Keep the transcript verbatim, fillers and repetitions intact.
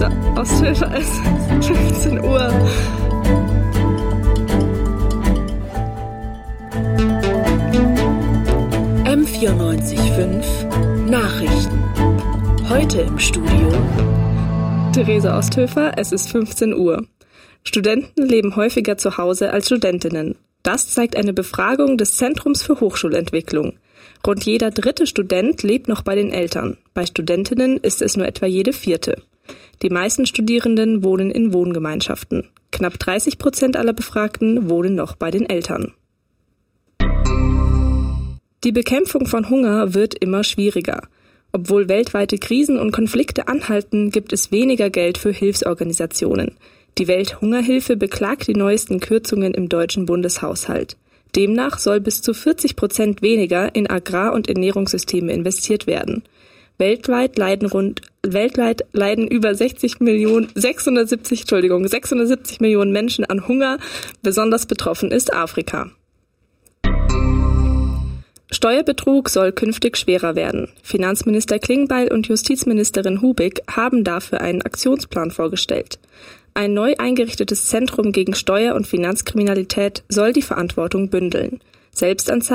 Theresa Osthöfer, es ist fünfzehn Uhr. M vierundneunzig Komma fünf Nachrichten. Heute im Studio Theresa Osthöfer, es ist fünfzehn Uhr. Studenten leben häufiger zu Hause als Studentinnen. Das zeigt eine Befragung des Zentrums für Hochschulentwicklung. Rund jeder dritte Student lebt noch bei den Eltern. Bei Studentinnen ist es nur etwa jede vierte. Die meisten Studierenden wohnen in Wohngemeinschaften. Knapp dreißig Prozent aller Befragten wohnen noch bei den Eltern. Die Bekämpfung von Hunger wird immer schwieriger. Obwohl weltweite Krisen und Konflikte anhalten, gibt es weniger Geld für Hilfsorganisationen. Die Welthungerhilfe beklagt die neuesten Kürzungen im deutschen Bundeshaushalt. Demnach soll bis zu vierzig Prozent weniger in Agrar- und Ernährungssysteme investiert werden. Weltweit leiden rund weltweit leiden über sechzig Millionen, sechshundertsiebzig, Entschuldigung, sechshundertsiebzig Millionen Menschen an Hunger. Besonders betroffen ist Afrika. Steuerbetrug soll künftig schwerer werden. Finanzminister Klingbeil und Justizministerin Hubig haben dafür einen Aktionsplan vorgestellt. Ein neu eingerichtetes Zentrum gegen Steuer- und Finanzkriminalität soll die Verantwortung bündeln. Selbstanzeigen